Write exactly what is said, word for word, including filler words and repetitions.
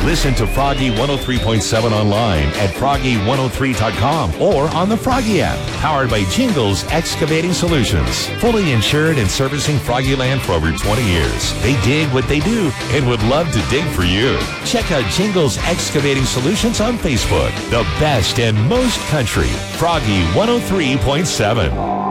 Listen to Froggy one oh three point seven online at froggy one oh three dot com or on the Froggy app, powered by Jingles Excavating Solutions. Fully insured and servicing Froggyland for over twenty years. They dig what they do and would love to dig for you. Check out Jingles Excavating Solutions on Facebook. The best and most country. Froggy one oh three point seven.